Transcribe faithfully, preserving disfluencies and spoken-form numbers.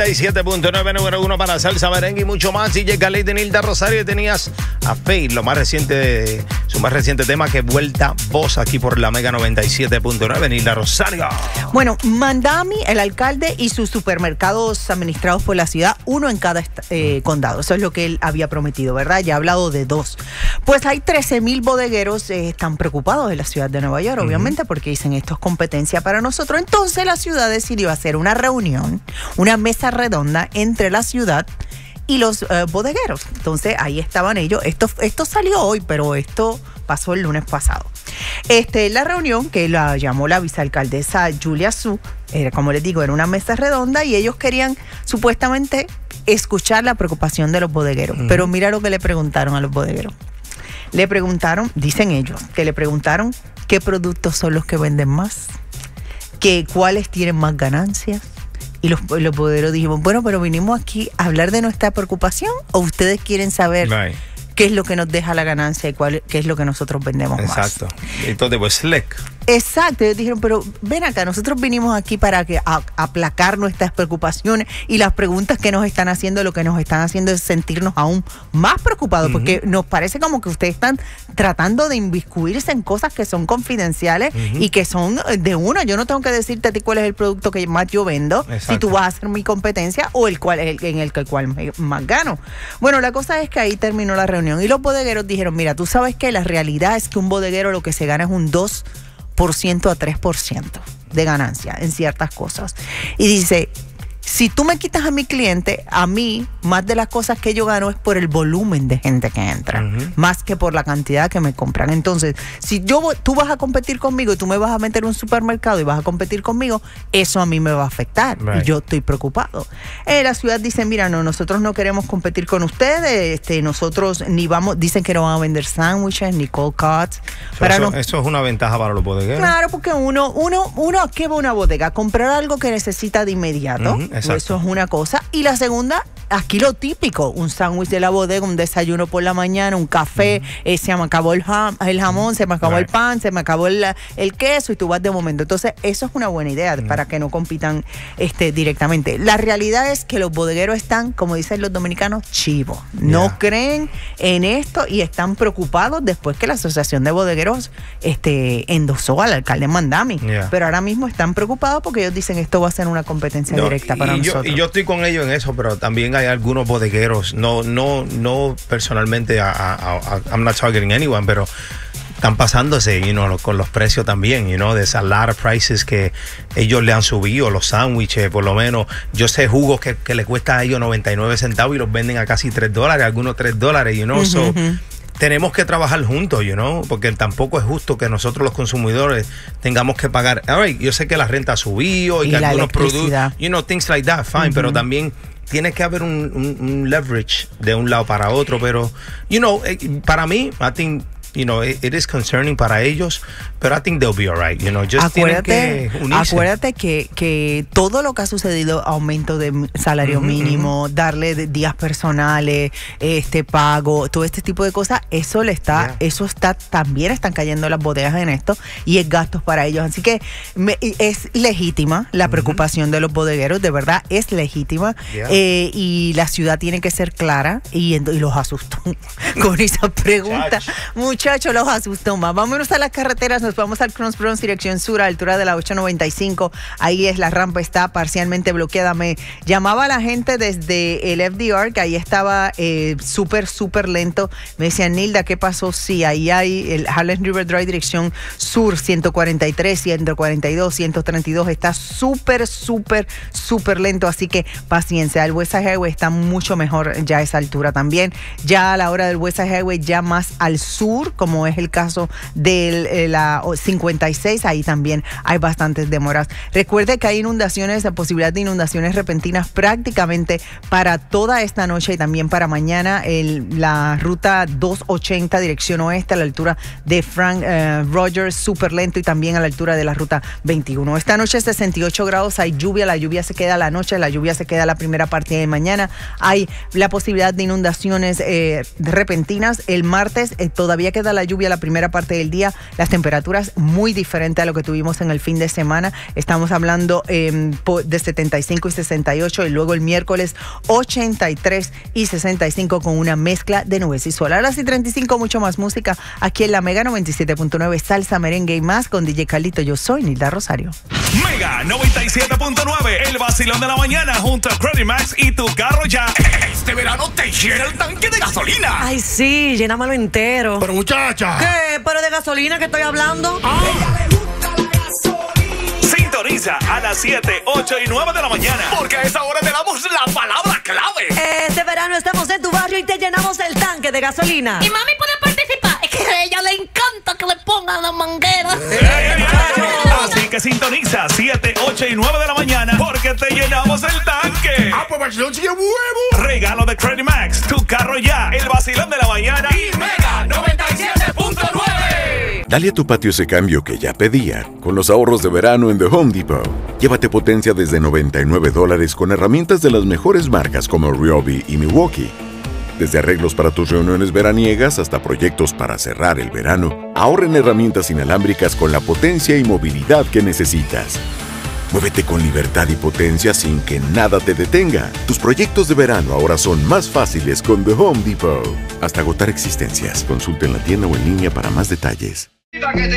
y siete punto nueve, número uno para salsa, merengue y mucho más. D J Khaled y Nilda Rosario. Tenías a Faith, lo más reciente, su más reciente tema, que vuelta voz aquí por la Mega noventa y siete punto nueve. Nilda Rosario. Bueno, Mandami, el alcalde y sus supermercados administrados por la ciudad, uno en cada eh, condado. Eso es lo que él había prometido, ¿verdad? Ya ha hablado de dos. Pues hay trece mil bodegueros eh, están preocupados en la ciudad de Nueva York, obviamente, uh-huh. porque dicen esto es competencia para nosotros. Entonces la ciudad decidió hacer una reunión, una mesa redonda entre la ciudad y los uh, bodegueros. Entonces ahí estaban ellos. Esto, esto salió hoy, pero esto pasó el lunes pasado. Este, la reunión que la llamó la vicealcaldesa Julia Su, era, como les digo, era una mesa redonda y ellos querían supuestamente escuchar la preocupación de los bodegueros. Uh-huh. Pero mira lo que le preguntaron a los bodegueros. Le preguntaron, dicen ellos, que le preguntaron qué productos son los que venden más, que cuáles tienen más ganancias. Y los, los bodegueros dijimos, bueno, pero vinimos aquí a hablar de nuestra preocupación, o ustedes quieren saber right. qué es lo que nos deja la ganancia y cuál, qué es lo que nosotros vendemos Exacto. más. Exacto. Entonces, pues, slick. Exacto, ellos dijeron, pero ven acá, nosotros vinimos aquí para que a, aplacar nuestras preocupaciones y las preguntas que nos están haciendo, lo que nos están haciendo es sentirnos aún más preocupados, uh-huh. porque nos parece como que ustedes están tratando de inmiscuirse en cosas que son confidenciales uh-huh. y que son de uno. Yo no tengo que decirte a ti cuál es el producto que más yo vendo, Exacto. si tú vas a hacer mi competencia o el cual el, en el que el cual más gano. Bueno, la cosa es que ahí terminó la reunión y los bodegueros dijeron, mira, tú sabes que la realidad es que un bodeguero lo que se gana es un dos por ciento a tres por ciento de ganancia en ciertas cosas. Y dice, si tú me quitas a mi cliente, a mí, más de las cosas que yo gano es por el volumen de gente que entra, uh-huh. más que por la cantidad que me compran. Entonces, si yo tú vas a competir conmigo y tú me vas a meter en un supermercado y vas a competir conmigo, eso a mí me va a afectar. Right. Y yo estoy preocupado. Eh, la ciudad dice, mira, no, nosotros no queremos competir con ustedes, este, nosotros ni vamos, dicen que no van a vender sándwiches ni cold cuts. So, para eso, no, eso es una ventaja para los bodegueros. Claro, porque uno, uno, uno, ¿qué va a una bodega? Comprar algo que necesita de inmediato. Uh-huh. Exacto. Eso es una cosa. Y la segunda, aquí lo típico, un sándwich de la bodega, un desayuno por la mañana, un café, mm. eh, se me acabó el, jam, el jamón, se me acabó right. el pan, se me acabó el, el queso y tú vas de momento. Entonces, eso es una buena idea mm. para que no compitan este, directamente. La realidad es que los bodegueros están, como dicen los dominicanos, chivos. No yeah. creen en esto y están preocupados después que la Asociación de Bodegueros este, endosó al alcalde Mandami. Yeah. Pero ahora mismo están preocupados porque ellos dicen esto va a ser una competencia no, directa para y nosotros. Yo, y yo estoy con ellos en eso, pero también hay algunos bodegueros, no, no, no personalmente, a, a, a, I'm not targeting anyone, pero están pasándose, you know, con los precios también, you know, de esas lot of prices que ellos le han subido, los sándwiches, por lo menos. Yo sé jugos que, que les cuesta a ellos noventa y nueve centavos y los venden a casi tres dólares, algunos tres dólares, you know, uh-huh, so uh-huh. tenemos que trabajar juntos, you know, porque tampoco es justo que nosotros los consumidores tengamos que pagar. All right, yo sé que la renta ha subido y, y que algunos productos, you know, things like that, fine, uh-huh. pero también tiene que haber un, un, un leverage de un lado para otro, pero, you know, para mí, I think, you know, it, it is concerning para ellos, pero I think they'll be all right, you know, just acuérdate, tienen que unirse. Acuérdate que, que todo lo que ha sucedido, aumento de salario uh-huh, mínimo, uh-huh. darle de días personales, este pago, todo este tipo de cosas, eso le está, yeah. eso está, también están cayendo las bodegas en esto y es gastos para ellos. Así que me, es legítima la uh-huh. preocupación de los bodegueros, de verdad es legítima, yeah. eh, y la ciudad tiene que ser clara y, y los asustó con esa pregunta. Muchachos, los asustó más. Vámonos a las carreteras, nos vamos al Cross Bronx, dirección sur, a la altura de la ocho noventa y cinco. Ahí es, la rampa está parcialmente bloqueada. Me llamaba a la gente desde el F D R, que ahí estaba eh, súper, súper lento. Me decían, Nilda, ¿qué pasó? Sí, ahí hay el Harlem River Drive, dirección sur, ciento cuarenta y tres, ciento cuarenta y dos, ciento treinta y dos. Está súper, súper, súper lento. Así que paciencia. El West Side Highway está mucho mejor ya a esa altura también. Ya a la hora del West Side Highway, ya más al sur, como es el caso de la cincuenta y seis, ahí también hay bastantes demoras. Recuerde que hay inundaciones, la posibilidad de inundaciones repentinas prácticamente para toda esta noche y también para mañana. El, la ruta doscientos ochenta, dirección oeste, a la altura de Frank uh, Rogers, súper lento, y también a la altura de la ruta veintiuno. Esta noche sesenta y ocho grados, hay lluvia, la lluvia se queda la noche, la lluvia se queda la primera parte de mañana. Hay la posibilidad de inundaciones eh, repentinas. El martes eh, todavía queda queda la lluvia la primera parte del día, las temperaturas muy diferentes a lo que tuvimos en el fin de semana. Estamos hablando eh, de setenta y cinco y sesenta y ocho y luego el miércoles ochenta y tres y sesenta y cinco con una mezcla de nubes y sol. A las treinta y cinco, mucho más música aquí en la Mega noventa y siete punto nueve, salsa, merengue y más con D J Carlito. Yo soy Nilda Rosario. Mega noventa y siete punto nueve, el vacilón de la mañana junto a Credit Max y Tu Carro Ya. Este verano te llena el tanque de gasolina. Ay, sí, llénamelo entero. Pero muchacha. ¿Qué? ¿Pero de gasolina que estoy hablando? Ah. Sintoniza a las siete, ocho y nueve de la mañana, porque a esa hora te damos la palabra clave. Este verano estamos en tu barrio y te llenamos el tanque de gasolina. Y mami puede participar. Es que a ella le encanta que le pongan la manguera. ¡Eh, Así que sintoniza siete, ocho y nueve de la mañana, porque te llenamos el tanque. ¡Ah, pues vacilón sigue huevo! Regalo de Credit Max, Tu Carro Ya, el vacilón de la mañana y Mega noventa y siete punto nueve. Dale a tu patio ese cambio que ya pedía con los ahorros de verano en The Home Depot. Llévate potencia desde noventa y nueve dólares con herramientas de las mejores marcas como Ryobi y Milwaukee. Desde arreglos para tus reuniones veraniegas hasta proyectos para cerrar el verano, ahorra en herramientas inalámbricas con la potencia y movilidad que necesitas. Muévete con libertad y potencia sin que nada te detenga. Tus proyectos de verano ahora son más fáciles con The Home Depot. Hasta agotar existencias. Consulta en la tienda o en línea para más detalles. Que te